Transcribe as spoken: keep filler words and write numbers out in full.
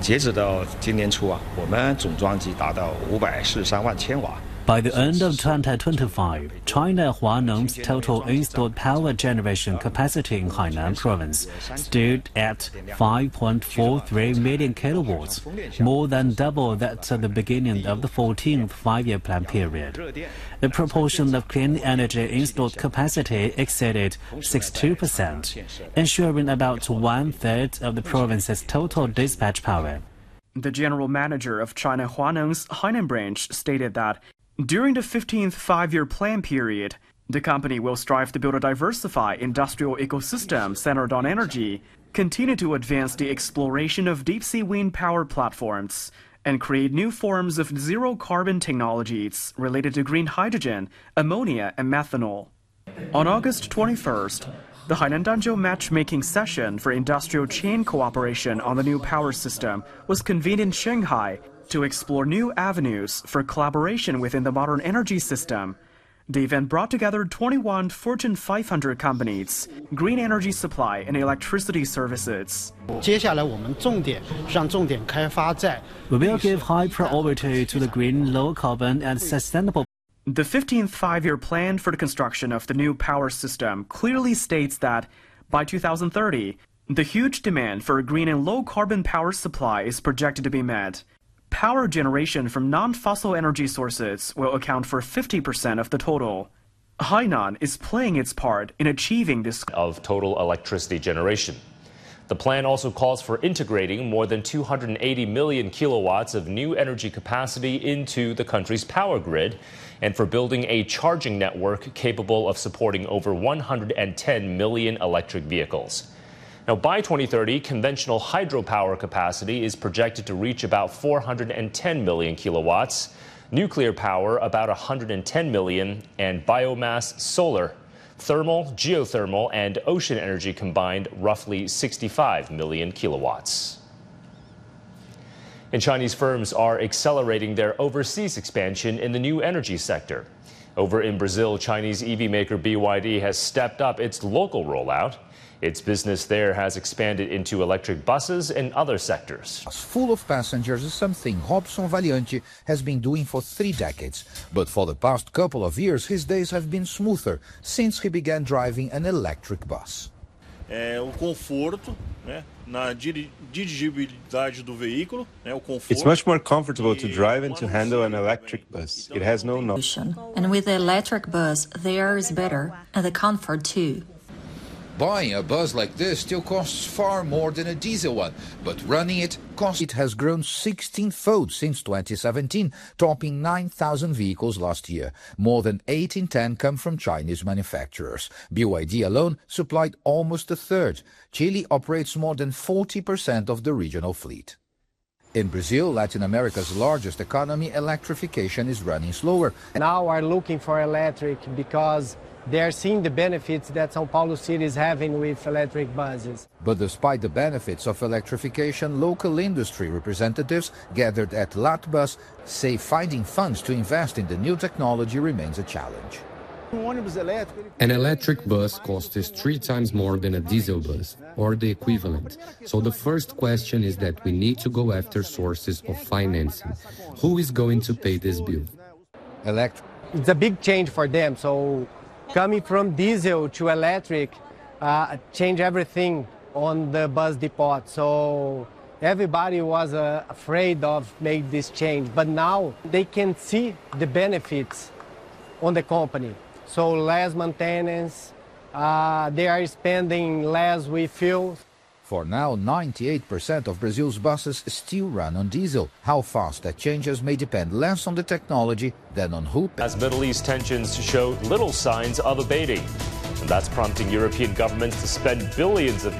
截止到今年初啊，我们总装机达到五百四十三万千瓦。 By the end of twenty twenty-five, China Huaneng's total installed power generation capacity in Hainan province stood at five point four three million kilowatts, more than double that at the beginning of the fourteenth five-year plan period. The proportion of clean energy installed capacity exceeded sixty-two percent, ensuring about one-third of the province's total dispatch power. The general manager of China Huaneng's Hainan branch stated that during the fifteenth five-year plan period, the company will strive to build a diversified industrial ecosystem centered on energy, continue to advance the exploration of deep-sea wind power platforms, and create new forms of zero-carbon technologies related to green hydrogen, ammonia, and methanol. On August twenty-first, the Hainan Danzhou matchmaking session for industrial chain cooperation on the new power system was convened in Shanghai to explore new avenues for collaboration within the modern energy system. The event brought together twenty-one Fortune five hundred companies, green energy supply and electricity services. We will give high priority to the green, low-carbon and sustainable. The fifteenth five-year plan for the construction of the new power system clearly states that by two thousand thirty, the huge demand for a green and low-carbon power supply is projected to be met. Power generation from non-fossil energy sources will account for fifty percent of the total. Hainan is playing its part in achieving this of total electricity generation. The plan also calls for integrating more than two hundred eighty million kilowatts of new energy capacity into the country's power grid and for building a charging network capable of supporting over one hundred ten million electric vehicles. Now, by twenty thirty, conventional hydropower capacity is projected to reach about four hundred ten million kilowatts, nuclear power about one hundred ten million, and biomass, solar, thermal, geothermal, and ocean energy combined roughly sixty-five million kilowatts. And Chinese firms are accelerating their overseas expansion in the new energy sector. Over in Brazil, Chinese E V maker B Y D has stepped up its local rollout. Its business there has expanded into electric buses and other sectors. Full of passengers is something Robson Valiante has been doing for three decades. But for the past couple of years, his days have been smoother since he began driving an electric bus. É, o conforto, né, na dirigibilidade do veículo, né, o conforto. It's much more comfortable to drive and to handle an electric bus. It has no noise. And with the electric bus, the air is better and the comfort too. Buying a bus like this still costs far more than a diesel one, but running it costs. It has grown sixteen-fold since twenty seventeen, topping nine thousand vehicles last year. More than eight in ten come from Chinese manufacturers. B Y D alone supplied almost a third. Chile operates more than forty percent of the regional fleet. In Brazil, Latin America's largest economy, electrification is running slower. Now are looking for electric because they're seeing the benefits that São Paulo City is having with electric buses. But despite the benefits of electrification, local industry representatives gathered at Latbus say finding funds to invest in the new technology remains a challenge. An electric bus costs three times more than a diesel bus, or the equivalent. So the first question is that we need to go after sources of financing. Who is going to pay this bill? Electric. It's a big change for them, so coming from diesel to electric uh, change everything on the bus depot. So everybody was uh, afraid of making this change, but now they can see the benefits on the company. So less maintenance, uh, they are spending less with fuel. For now, ninety-eight percent of Brazil's buses still run on diesel. How fast that changes may depend less on the technology than on who. As Middle East tensions show little signs of abating. And that's prompting European governments to spend billions of